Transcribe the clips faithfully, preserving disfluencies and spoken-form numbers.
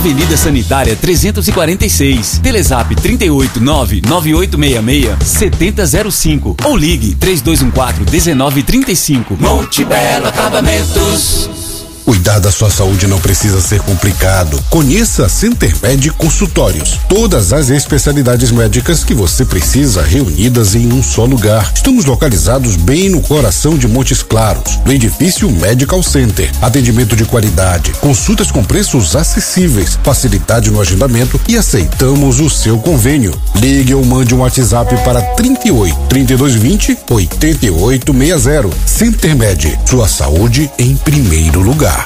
Avenida Sanitária trezentos e quarenta e seis. Telezap trinta e oito, nove nove oito seis seis, sete zero zero cinco ou ligue três dois um quatro, um nove três cinco. Monte Belo Acabamentos. Cuidar da sua saúde não precisa ser complicado. Conheça a Centermed Consultórios. Todas as especialidades médicas que você precisa reunidas em um só lugar. Estamos localizados bem no coração de Montes Claros, no edifício Medical Center. Atendimento de qualidade, consultas com preços acessíveis, facilidade no agendamento e aceitamos o seu convênio. Ligue ou mande um WhatsApp para trinta e oito, trinta e dois vinte, oitenta e oito sessenta. Centermed, sua saúde em primeiro lugar.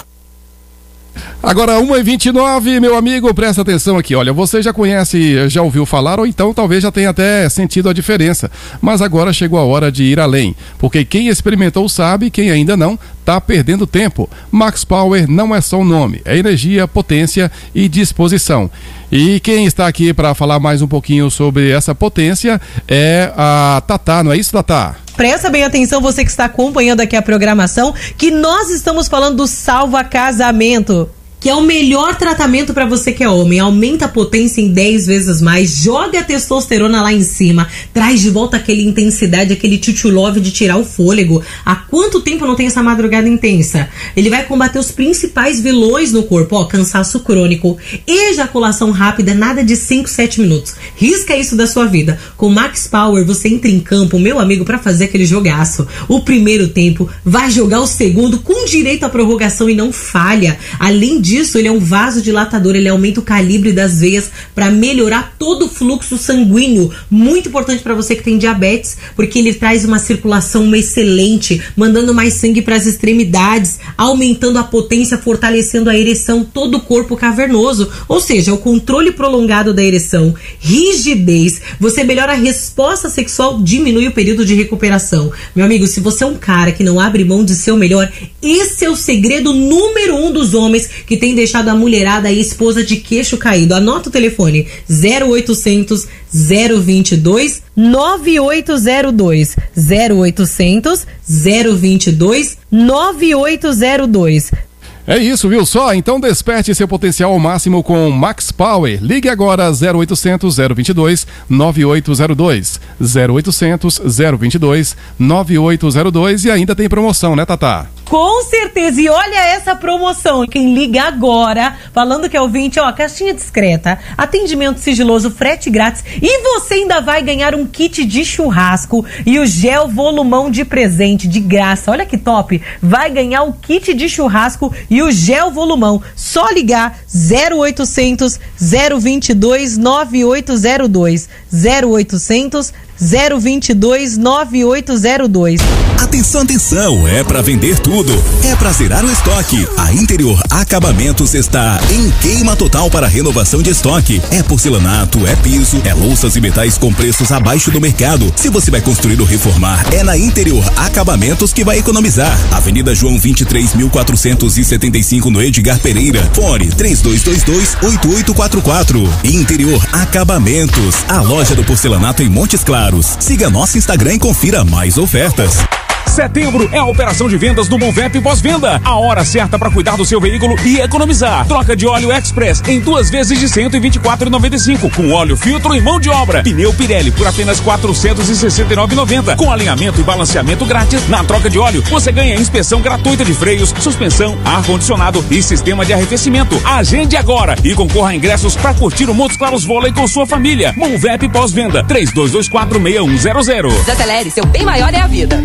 Agora, uma e vinte e nove, meu amigo, presta atenção aqui. Olha, você já conhece, já ouviu falar, ou então talvez já tenha até sentido a diferença. Mas agora chegou a hora de ir além. Porque quem experimentou sabe, quem ainda não, tá perdendo tempo. Max Power não é só um nome, é energia, potência e disposição. E quem está aqui para falar mais um pouquinho sobre essa potência é a Tatá, não é isso, Tatá? Presta bem atenção, você que está acompanhando aqui a programação, que nós estamos falando do Salva Casamento, que é o melhor tratamento para você que é homem. Aumenta a potência em dez vezes mais, joga a testosterona lá em cima, traz de volta aquela intensidade, aquele tchutchulove de tirar o fôlego. Há quanto tempo não tem essa madrugada intensa? Ele vai combater os principais vilões no corpo, ó, cansaço crônico, ejaculação rápida, nada de cinco, sete minutos. Risca isso da sua vida. Com Max Power você entra em campo, meu amigo, para fazer aquele jogaço. O primeiro tempo, vai jogar o segundo com direito à prorrogação e não falha. Além de disso, ele é um vasodilatador, ele aumenta o calibre das veias para melhorar todo o fluxo sanguíneo, muito importante para você que tem diabetes, porque ele traz uma circulação excelente, mandando mais sangue para as extremidades, aumentando a potência, fortalecendo a ereção, todo o corpo cavernoso, ou seja, o controle prolongado da ereção, rigidez, você melhora a resposta sexual, diminui o período de recuperação. Meu amigo, se você é um cara que não abre mão de ser o melhor, esse é o segredo número um dos homens que tem deixado a mulherada e a esposa de queixo caído. Anota o telefone: zero oitocentos, zero vinte e dois, nove oito zero dois, zero oitocentos, zero vinte e dois, nove oito zero dois. É isso, viu só? Então desperte seu potencial ao máximo com Max Power. Ligue agora zero oitocentos, zero vinte e dois, nove oito zero dois, zero oitocentos, zero vinte e dois, nove oito zero dois, e ainda tem promoção, né, Tatá? Com certeza, e olha essa promoção, quem liga agora, falando que é ouvinte, ó, caixinha discreta, atendimento sigiloso, frete grátis, e você ainda vai ganhar um kit de churrasco e o gel volumão de presente, de graça, olha que top, vai ganhar o kit de churrasco e o gel volumão, só ligar zero oitocentos, zero vinte e dois, nove oito zero dois, zero oitocentos, zero vinte e dois, nove oito zero dois. Atenção, atenção, é pra vender tudo, é pra zerar o estoque. A Interior Acabamentos está em queima total para renovação de estoque. É porcelanato, é piso, é louças e metais com preços abaixo do mercado. Se você vai construir ou reformar, é na Interior Acabamentos que vai economizar. Avenida João vinte e três, mil quatrocentos e setenta e cinco, no Edgar Pereira. Fone três dois dois dois, oito oito quatro quatro. Interior Acabamentos, a loja do porcelanato em Montes Claros. Siga nosso Instagram e confira mais ofertas. Setembro é a operação de vendas do Monvep pós-venda. A hora certa para cuidar do seu veículo e economizar. Troca de óleo Express em duas vezes de cento e vinte e quatro reais e noventa e cinco centavos, com óleo, filtro e mão de obra. Pneu Pirelli por apenas quatrocentos e sessenta e nove reais e noventa centavos, com alinhamento e balanceamento grátis. Na troca de óleo, você ganha inspeção gratuita de freios, suspensão, ar-condicionado e sistema de arrefecimento. Agende agora e concorra a ingressos para curtir o Montes Claros Vôlei com sua família. Monvep pós-venda, três dois dois quatro, seis um zero zero. Acelere, seu bem maior é a vida.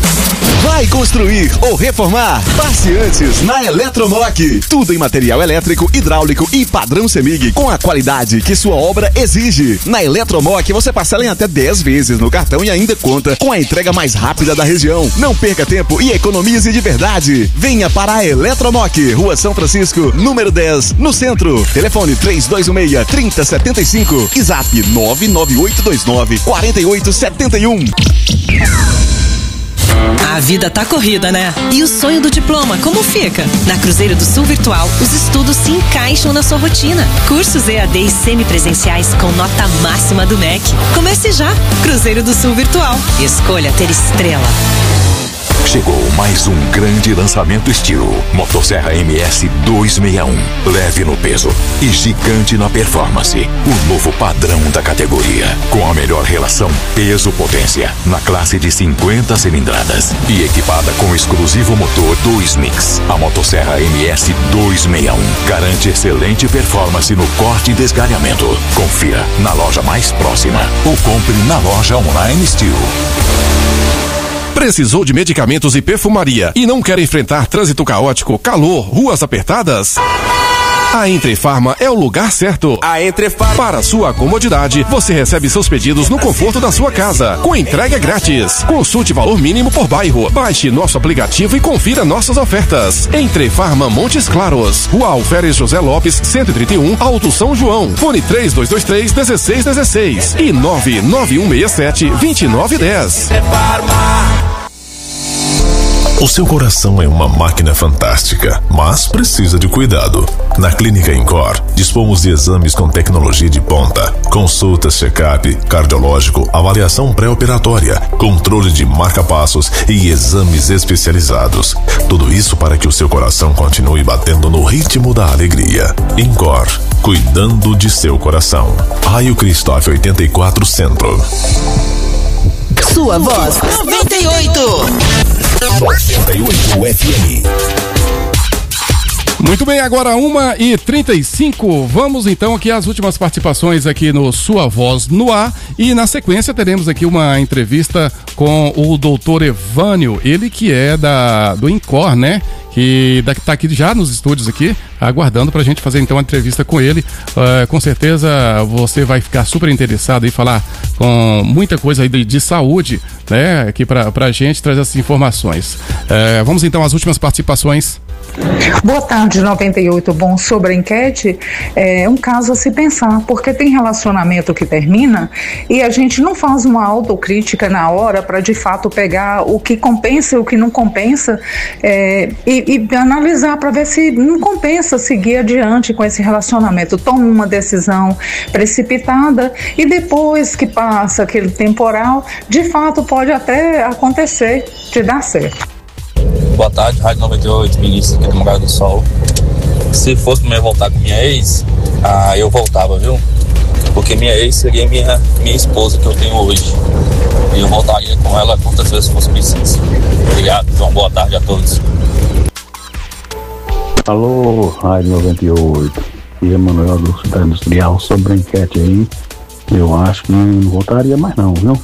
Vai construir ou reformar? Passe antes na Eletromoc. Tudo em material elétrico, hidráulico e padrão CEMIG, com a qualidade que sua obra exige. Na Eletromoc você parcela em até dez vezes no cartão e ainda conta com a entrega mais rápida da região. Não perca tempo e economize de verdade. Venha para a Eletromoc, Rua São Francisco, número dez, no centro. Telefone três dois um seis, três zero sete cinco e zap nove nove oito dois nove, quatro oito sete um. A vida tá corrida, né? E o sonho do diploma, como fica? Na Cruzeiro do Sul Virtual, os estudos se encaixam na sua rotina. Cursos E A D e semipresenciais com nota máxima do M E C. Comece já! Cruzeiro do Sul Virtual. Escolha ter estrela. Chegou mais um grande lançamento estilo. Motosserra M S duzentos e sessenta e um. Leve no peso e gigante na performance. O novo padrão da categoria. Com a melhor relação peso-potência na classe de cinquenta cilindradas. E equipada com o exclusivo motor dois mix. A Motosserra M S duzentos e sessenta e um garante excelente performance no corte e desgalhamento. Confira na loja mais próxima ou compre na loja online Steel. Precisou de medicamentos e perfumaria e não quer enfrentar trânsito caótico, calor, ruas apertadas? A Entrefarma é o lugar certo. A Entrefarma. Para sua comodidade, você recebe seus pedidos no conforto da sua casa, com entrega grátis. Consulte valor mínimo por bairro. Baixe nosso aplicativo e confira nossas ofertas. Entrefarma Montes Claros, Rua Alferes José Lopes, cento e trinta e um, Alto São João. Fone três dois dois três, um seis um seis e nove nove um seis sete, dois nove um zero. O seu coração é uma máquina fantástica, mas precisa de cuidado. Na Clínica Incor, dispomos de exames com tecnologia de ponta, consultas, check-up, cardiológico, avaliação pré-operatória, controle de marca-passos e exames especializados. Tudo isso para que o seu coração continue batendo no ritmo da alegria. Incor, cuidando de seu coração. Raio Cristóvão oitenta e quatro Centro. Sua voz noventa e oito. noventa e oito F M. Muito bem, agora uma e trinta e cinco. Vamos então aqui às últimas participações aqui no Sua Voz no Ar. E na sequência teremos aqui uma entrevista com o doutor Evânio, ele que é da, do Incor, né? Que está aqui já nos estúdios aqui, aguardando para a gente fazer então uma entrevista com ele. Uh, com certeza você vai ficar super interessado em falar com muita coisa aí de, de saúde, né? Aqui para a gente trazer essas informações. Uh, vamos então às últimas participações. Boa tarde, noventa e oito. Bom, sobre a enquete, é um caso a se pensar, porque tem relacionamento que termina e a gente não faz uma autocrítica na hora para de fato pegar o que compensa e o que não compensa é, e, e analisar para ver se não compensa seguir adiante com esse relacionamento. Toma uma decisão precipitada e depois que passa aquele temporal, de fato pode até acontecer de dar certo. Boa tarde, Rádio noventa e oito, Vinícius aqui do Morado do Sol. Se fosse pra eu voltar com minha ex, ah, eu voltava, viu? Porque minha ex seria minha, minha esposa que eu tenho hoje. E eu voltaria com ela quantas vezes fosse preciso. Obrigado, João. Boa tarde a todos. Alô, Rádio noventa e oito. E Emanuel do Cidade Industrial, sobre a enquete aí. Eu acho que não voltaria mais não, viu?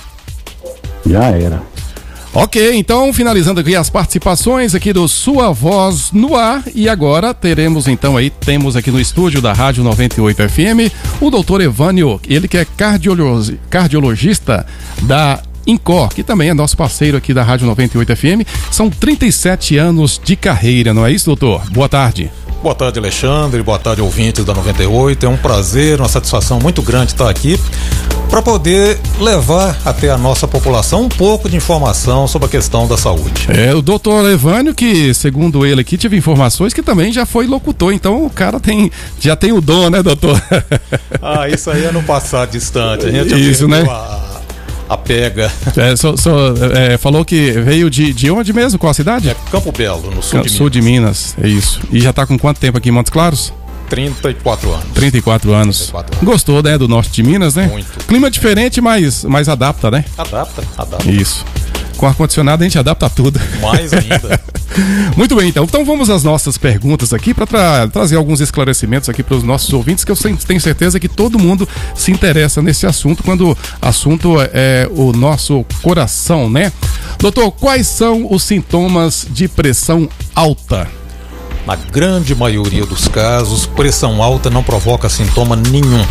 Já era. Ok, então finalizando aqui as participações aqui do Sua Voz no Ar, e agora teremos então aí, temos aqui no estúdio da Rádio noventa e oito F M o doutor Evânio, ele que é cardiologi, cardiologista da Incor, que também é nosso parceiro aqui da Rádio noventa e oito F M. São trinta e sete anos de carreira, não é isso, doutor? Boa tarde. Boa tarde, Alexandre. Boa tarde, ouvintes da noventa e oito. É um prazer, uma satisfação muito grande estar aqui para poder levar até a nossa população um pouco de informação sobre a questão da saúde. É, o doutor Evânio, que segundo ele aqui, tive informações que também já foi locutor, então o cara tem, já tem o dom, né, doutor? Ah, isso aí é no passado distante. A gente isso, né? A... A pega. É, so, so, é, falou que veio de, de onde mesmo? Qual a cidade? É Campo Belo, no sul, Campo, de, sul Minas. de Minas. É isso. E já tá com quanto tempo aqui em Montes Claros? trinta e quatro anos. trinta e quatro anos. trinta e quatro anos. Gostou, né? Do norte de Minas, né? Muito. Clima diferente, mas, mas adapta, né? Adapta, adapta. Isso. Com ar-condicionado a gente adapta tudo. Mais ainda. Muito bem, então. Então vamos às nossas perguntas aqui para tra- trazer alguns esclarecimentos aqui para os nossos ouvintes, que eu tenho certeza que todo mundo se interessa nesse assunto, quando o assunto é o nosso coração, né? Doutor, quais são os sintomas de pressão alta? Na grande maioria dos casos, pressão alta não provoca sintoma nenhum.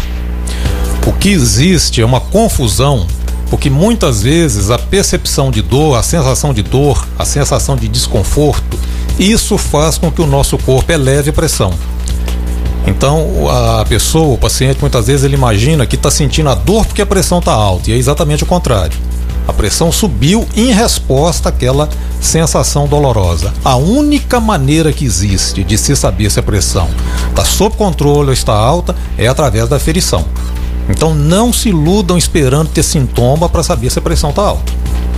O que existe é uma confusão, porque muitas vezes a percepção de dor, a sensação de dor, a sensação de desconforto, isso faz com que o nosso corpo eleve a pressão. Então a pessoa, o paciente, muitas vezes ele imagina que está sentindo a dor porque a pressão está alta, e é exatamente o contrário. A pressão subiu em resposta àquela sensação dolorosa. A única maneira que existe de se saber se a pressão está sob controle ou está alta é através da aferição. Então não se iludam esperando ter sintoma para saber se a pressão está alta.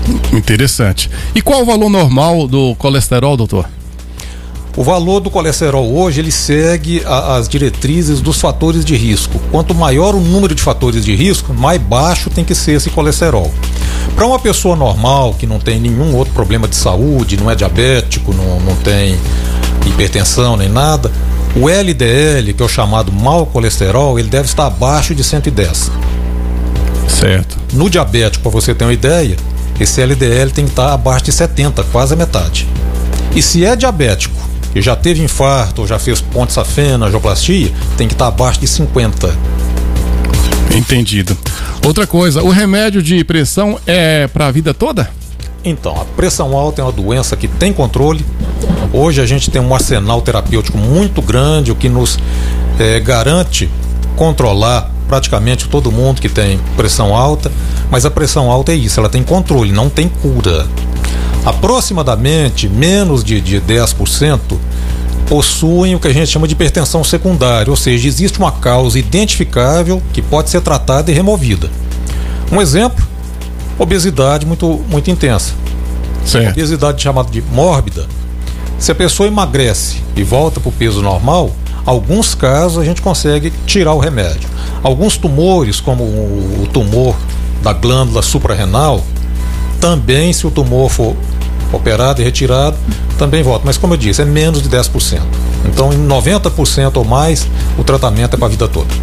Interessante. E qual o valor normal do colesterol, doutor? O valor do colesterol hoje, ele segue a, as diretrizes dos fatores de risco. Quanto maior o número de fatores de risco, mais baixo tem que ser esse colesterol. Para uma pessoa normal, que não tem nenhum outro problema de saúde, não é diabético, não, não tem hipertensão nem nada, o L D L, que é o chamado mau colesterol, ele deve estar abaixo de cento e dez. Certo. No diabético, para você ter uma ideia, esse L D L tem que estar abaixo de setenta, quase a metade. E se é diabético e já teve infarto ou já fez ponte safena, angioplastia, tem que estar abaixo de cinquenta. Entendido. Outra coisa, o remédio de pressão é para a vida toda? Então, a pressão alta é uma doença que tem controle. Hoje a gente tem um arsenal terapêutico muito grande, o que nos é, garante controlar praticamente todo mundo que tem pressão alta, mas a pressão alta é isso, ela tem controle, não tem cura. Aproximadamente menos de, de dez por cento possuem o que a gente chama de hipertensão secundária, ou seja, existe uma causa identificável que pode ser tratada e removida. Um exemplo, obesidade muito, muito intensa. Certo. Obesidade chamada de mórbida. Se a pessoa emagrece e volta para o peso normal, alguns casos a gente consegue tirar o remédio. Alguns tumores, como o tumor da glândula suprarrenal, também, se o tumor for operado e retirado, também volta. Mas como eu disse, é menos de dez por cento. Então, em noventa por cento ou mais, o tratamento é para a vida toda.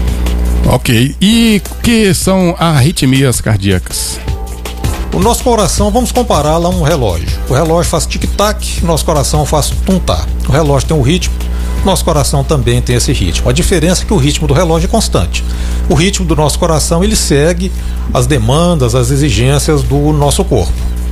Ok. E o que são arritmias cardíacas? O nosso coração, vamos compará-lo a um relógio. O relógio faz tic-tac, o nosso coração faz tum-tá. O relógio tem um ritmo, nosso coração também tem esse ritmo. A diferença é que o ritmo do relógio é constante. O ritmo do nosso coração, ele segue as demandas, as exigências do nosso corpo.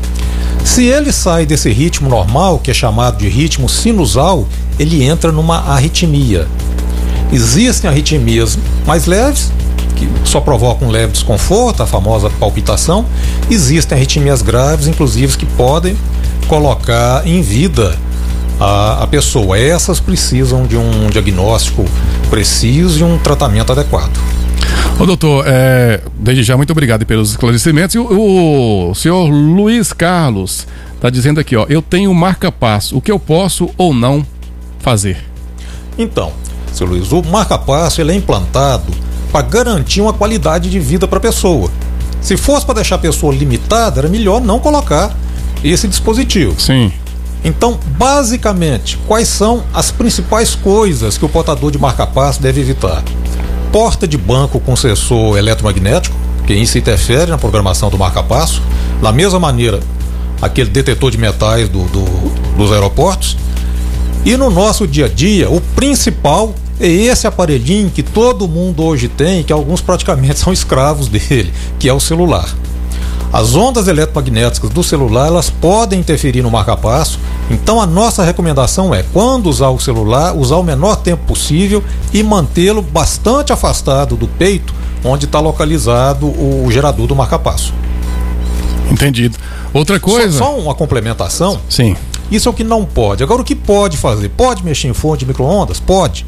Se ele sai desse ritmo normal, que é chamado de ritmo sinusal, ele entra numa arritmia. Existem arritmias mais leves, que só provocam um leve desconforto, a famosa palpitação. Existem arritmias graves, inclusive, que podem colocar em vida a, a pessoa. Essas precisam de um diagnóstico preciso e um tratamento adequado. Ô doutor, é, desde já muito obrigado pelos esclarecimentos. E o, o senhor Luiz Carlos está dizendo aqui, ó, eu tenho marca-passo, o que eu posso ou não fazer? Então, seu Luiz, o marca-passo ele é implantado para garantir uma qualidade de vida para a pessoa. Se fosse para deixar a pessoa limitada, era melhor não colocar esse dispositivo. Sim. Então, basicamente, quais são as principais coisas que o portador de marca-passo deve evitar? Porta de banco com sensor eletromagnético, que isso interfere na programação do marca-passo. Da mesma maneira, aquele detetor de metais do, do, dos aeroportos. E no nosso dia a dia, o principal é esse aparelhinho que todo mundo hoje tem, que alguns praticamente são escravos dele, que é o celular. As ondas eletromagnéticas do celular, elas podem interferir no marca-passo. Então a nossa recomendação é, quando usar o celular, usar o menor tempo possível e mantê-lo bastante afastado do peito, onde está localizado o gerador do marca-passo. Entendido. Outra coisa... Só, só uma complementação. Sim. Isso é o que não pode. Agora, o que pode fazer? Pode mexer em fonte de micro-ondas? Pode.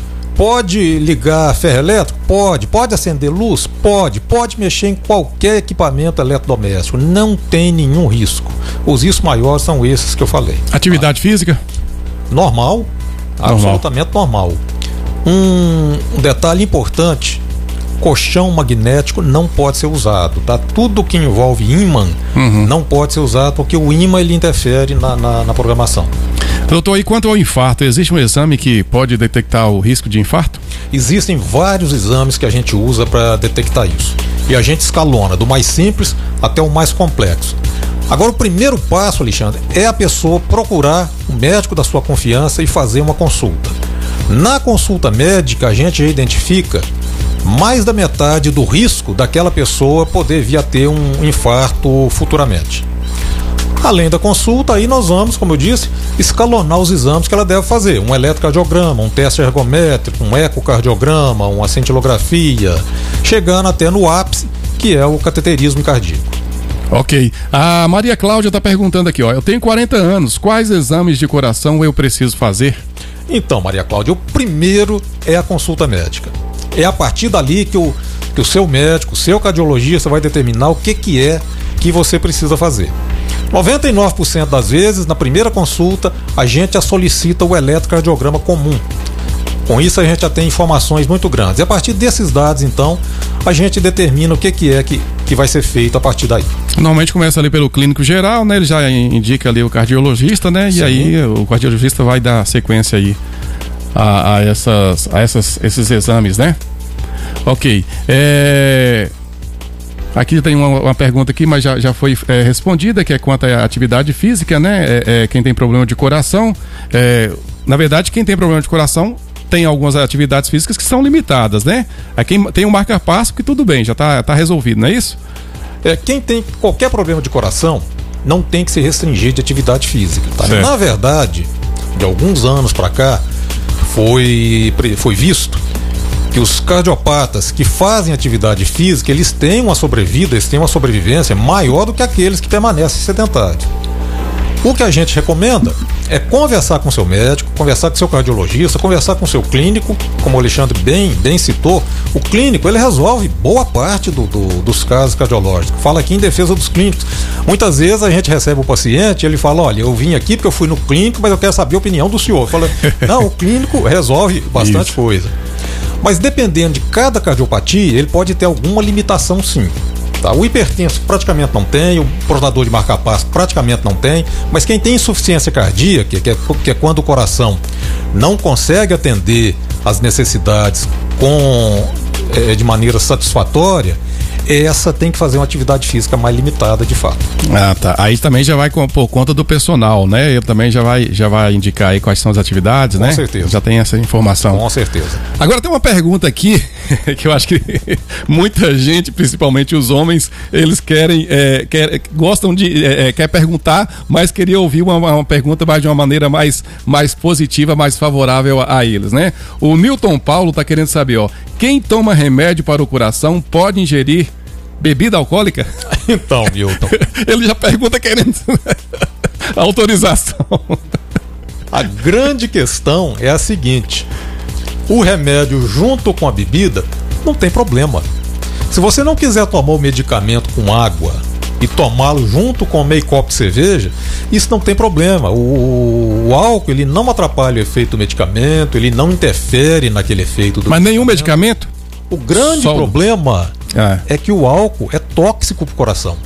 Pode ligar ferro elétrico? Pode. Pode acender luz? Pode. Pode mexer em qualquer equipamento eletrodoméstico. Não tem nenhum risco. Os riscos maiores são esses que eu falei. Atividade ah. física? Normal. Normal. Absolutamente normal. Um, um detalhe importante: colchão magnético não pode ser usado, tá? Tudo que envolve ímã uhum. não pode ser usado, porque o ímã ele interfere na, na, na programação. Doutor, e quanto ao infarto, existe um exame que pode detectar o risco de infarto? Existem vários exames que a gente usa para detectar isso. E a gente escalona do mais simples até o mais complexo. Agora, o primeiro passo, Alexandre, é a pessoa procurar o médico da sua confiança e fazer uma consulta. Na consulta médica, a gente já identifica mais da metade do risco daquela pessoa poder vir a ter um infarto futuramente. Além da consulta, aí nós vamos, como eu disse, escalonar os exames que ela deve fazer. Um eletrocardiograma, um teste ergométrico, um ecocardiograma, uma cintilografia, chegando até no ápice, que é o cateterismo cardíaco. Ok. A Maria Cláudia está perguntando aqui, ó, eu tenho quarenta anos, quais exames de coração eu preciso fazer? Então, Maria Cláudia, o primeiro é a consulta médica. É a partir dali que o, que o seu médico, o seu cardiologista vai determinar o que, que é que você precisa fazer. noventa e nove por cento das vezes, na primeira consulta, a gente já solicita o eletrocardiograma comum. Com isso, a gente já tem informações muito grandes. E a partir desses dados, então, a gente determina o que, que é que, que vai ser feito a partir daí. Normalmente começa ali pelo clínico geral, né? Ele já indica ali o cardiologista, né? Sim. E aí o cardiologista vai dar sequência aí a, a, essas, a essas, esses exames, né? Ok. É... Aqui tem uma, uma pergunta aqui, mas já, já foi é, respondida, que é quanto à atividade física, né? É, é, quem tem problema de coração, é, na verdade, quem tem problema de coração tem algumas atividades físicas que são limitadas, né? Aí quem tem um marca-passo, que tudo bem, já tá, tá resolvido, não é isso? É, quem tem qualquer problema de coração não tem que se restringir de atividade física, tá? Na verdade, de alguns anos para cá, foi, foi visto que os cardiopatas que fazem atividade física, eles têm uma sobrevida, eles têm uma sobrevivência maior do que aqueles que permanecem sedentários. O que a gente recomenda é conversar com seu médico, conversar com seu cardiologista, conversar com seu clínico, como o Alexandre bem, bem citou. O clínico, ele resolve boa parte do, do, dos casos cardiológicos. Fala aqui em defesa dos clínicos. Muitas vezes a gente recebe o paciente e ele fala, olha, eu vim aqui porque eu fui no clínico, mas eu quero saber a opinião do senhor. Fala, não, o clínico resolve bastante Isso. coisa. Mas dependendo de cada cardiopatia, ele pode ter alguma limitação, sim. Tá? O hipertenso praticamente não tem, o portador de marca-passo praticamente não tem, mas quem tem insuficiência cardíaca, que é, que é quando o coração não consegue atender as necessidades com, é, de maneira satisfatória, essa tem que fazer uma atividade física mais limitada, de fato. Ah, tá. Aí também já vai com, por conta do personal, né? Ele também já vai, já vai indicar aí quais são as atividades, com né? Com certeza. Já tem essa informação. Com certeza. Agora tem uma pergunta aqui, que eu acho que muita gente, principalmente os homens, eles querem, é, quer, gostam de, é, quer perguntar, mas queria ouvir uma, uma pergunta mais de uma maneira mais, mais positiva, mais favorável a, a eles, né? O Newton Paulo tá querendo saber, ó, quem toma remédio para o coração pode ingerir bebida alcoólica? Então, Milton. Ele já pergunta querendo autorização. A grande questão é a seguinte: o remédio junto com a bebida não tem problema. Se você não quiser tomar o medicamento com água e tomá-lo junto com meio copo de cerveja, isso não tem problema. O, o álcool, ele não atrapalha o efeito do medicamento, ele não interfere naquele efeito do Mas medicamento. nenhum medicamento? O grande Só... problema ah. é que o álcool é tóxico para o coração.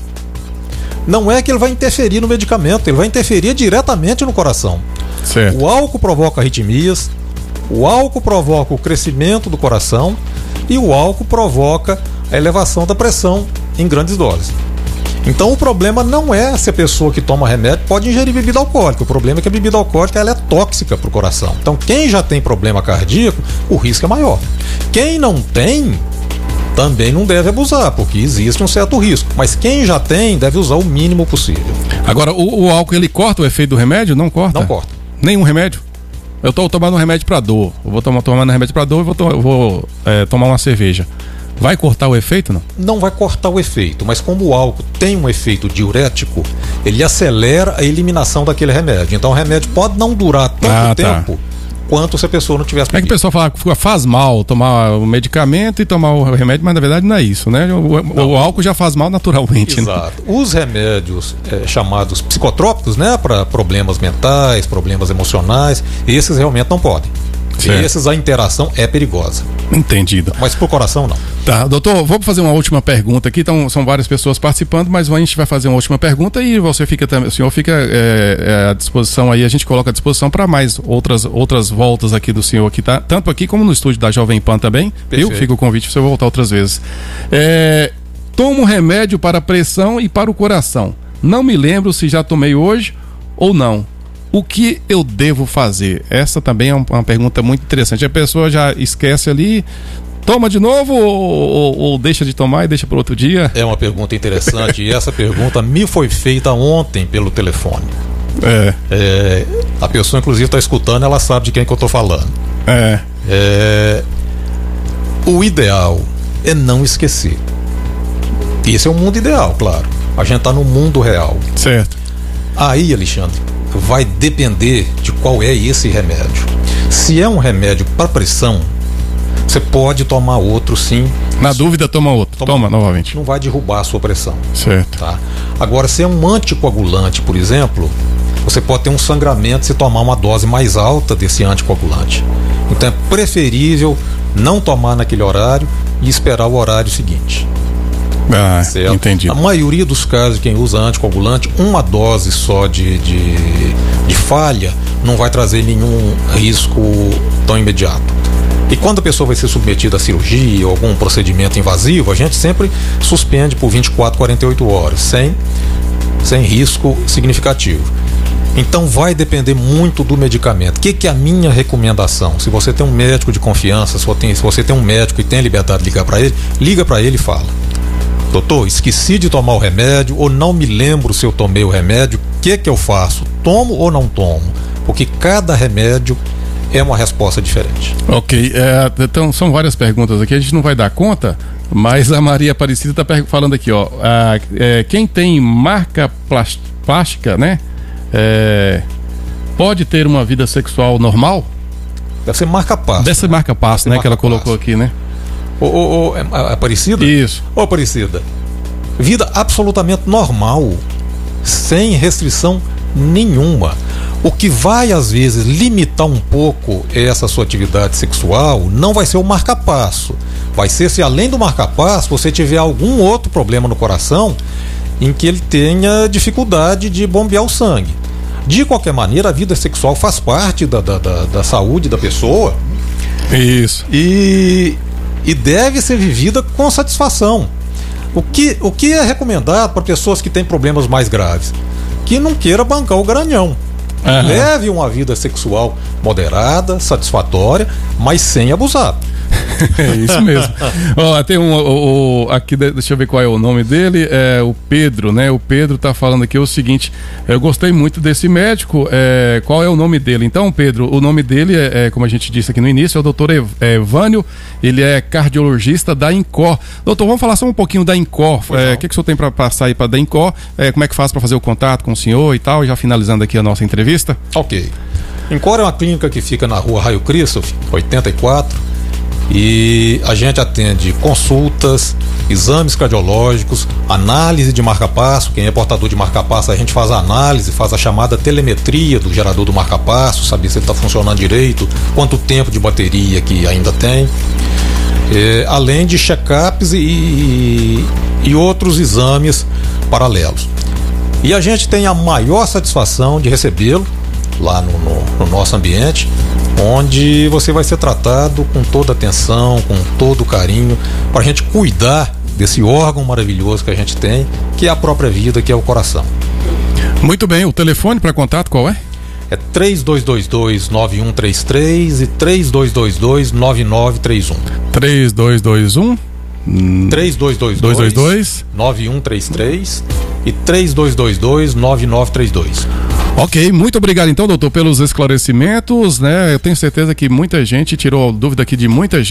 Não é que ele vai interferir no medicamento, ele vai interferir diretamente no coração. Certo. O álcool provoca arritmias, o álcool provoca o crescimento do coração e o álcool provoca a elevação da pressão em grandes doses. Então o problema não é se a pessoa que toma remédio pode ingerir bebida alcoólica. O problema é que a bebida alcoólica ela é tóxica para o coração. Então quem já tem problema cardíaco, o risco é maior. Quem não tem, também não deve abusar, porque existe um certo risco. Mas quem já tem, deve usar o mínimo possível. Agora, o, o álcool, ele corta o efeito do remédio? Não corta? Não corta. Nenhum remédio? Eu estou tomando um remédio para dor. Eu vou tomar tomando um remédio para dor e vou, to eu vou é, tomar uma cerveja. Vai cortar o efeito, não? Não vai cortar o efeito, mas como o álcool tem um efeito diurético, ele acelera a eliminação daquele remédio. Então o remédio pode não durar tanto ah, tempo tá. quanto se a pessoa não tivesse bebido. É que o pessoal fala que faz mal tomar o medicamento e tomar o remédio, mas na verdade não é isso, né? O, o álcool já faz mal naturalmente. Exato. Né? Os remédios é, chamados psicotrópicos, né, para problemas mentais, problemas emocionais, esses realmente não podem. Certo. Esses a interação é perigosa. Entendido. Mas pro coração não. Tá, doutor, vamos fazer uma última pergunta aqui. Então, são várias pessoas participando, mas a gente vai fazer uma última pergunta e você fica também, o senhor fica é, é, à disposição aí, a gente coloca à disposição para mais outras, outras voltas aqui do senhor aqui, tá? Tanto aqui como no estúdio da Jovem Pan também. Perfeito. Viu? Fica o convite para você voltar outras vezes. É, tomo remédio para pressão e para o coração. Não me lembro se já tomei hoje ou não. O que eu devo fazer? Essa também é uma pergunta muito interessante. A pessoa já esquece ali, toma de novo ou, ou, ou deixa de tomar e deixa para outro dia? É uma pergunta interessante e essa pergunta me foi feita ontem pelo telefone. É. É, a pessoa inclusive está escutando, ela sabe de quem que eu estou falando. É. É. O ideal é não esquecer. Esse é o mundo ideal, claro. A gente está no mundo real. Certo. Aí, Alexandre, vai depender de qual é esse remédio. Se é um remédio para pressão, você pode tomar outro sim, Na dúvida, toma outro. Toma, toma novamente. Não vai derrubar a sua pressão. Certo. Tá? Agora, se é um anticoagulante, por exemplo, você pode ter um sangramento se tomar uma dose mais alta desse anticoagulante. Então é preferível não tomar naquele horário e esperar o horário seguinte. Ah, certo? Entendi. A maioria dos casos, quem usa anticoagulante, uma dose só de, de, de falha não vai trazer nenhum risco tão imediato. E quando a pessoa vai ser submetida a cirurgia ou algum procedimento invasivo, a gente sempre suspende por vinte e quatro, quarenta e oito horas, sem, sem risco significativo. Então vai depender muito do medicamento. O que, que é a minha recomendação? Se você tem um médico de confiança, se você tem, se você tem um médico e tem a liberdade de ligar para ele, liga para ele e fala: doutor, esqueci de tomar o remédio, ou não me lembro se eu tomei o remédio, o que, que eu faço? Tomo ou não tomo? Porque cada remédio é uma resposta diferente. Ok, é, então são várias perguntas aqui, a gente não vai dar conta, mas a Maria Aparecida está falando aqui, ó, a, é, quem tem marca plástica, né, é, pode ter uma vida sexual normal? Deve ser marca passo. Deve ser né? marca passo, né, marca que ela passo. Colocou aqui, né? Ô, ô, ô, Aparecida? Isso. Ô, Aparecida, vida absolutamente normal, sem restrição nenhuma. O que vai, às vezes, limitar um pouco essa sua atividade sexual não vai ser o marca-passo. Vai ser se, além do marca-passo, você tiver algum outro problema no coração em que ele tenha dificuldade de bombear o sangue. De qualquer maneira, a vida sexual faz parte da, da, da, da saúde da pessoa. Isso. E, e deve ser vivida com satisfação. O que, o que é recomendado para pessoas que têm problemas mais graves? Que não queira bancar o garanhão. Uhum. Leve uma vida sexual moderada, satisfatória, mas sem abusar. É isso mesmo. Ó, tem um o, o, aqui, deixa eu ver qual é o nome dele, é o Pedro, né? O Pedro tá falando aqui o seguinte: eu gostei muito desse médico, é, qual é o nome dele? Então, Pedro, o nome dele é, é como a gente disse aqui no início, é o doutor Evânio, ele é cardiologista da INCOR. Doutor, vamos falar só um pouquinho da INCOR. O é, que, que o senhor tem para passar aí para da INCOR? É, como é que faz para fazer o contato com o senhor e tal? Já finalizando aqui a nossa entrevista. Ok. INCOR é uma clínica que fica na rua Raio Cristo, oitenta e quatro. E a gente atende consultas, exames cardiológicos, análise de marca-passo. Quem é portador de marca-passo, a gente faz a análise, faz a chamada telemetria do gerador do marca-passo, saber se ele está funcionando direito, quanto tempo de bateria que ainda tem, é, além de check-ups e, e outros exames paralelos. E a gente tem a maior satisfação de recebê-lo lá no, no, no nosso ambiente, onde você vai ser tratado com toda atenção, com todo carinho, para a gente cuidar desse órgão maravilhoso que a gente tem, que é a própria vida, que é o coração. Muito bem, o telefone para contato qual é? É três dois dois dois, nove um três três e três dois dois dois, nove nove três um. três dois dois um três dois dois dois, nove um três três e três dois dois dois, nove nove três dois. Ok, muito obrigado então, doutor, pelos esclarecimentos, né? Eu tenho certeza que muita gente tirou dúvida aqui de muita gente.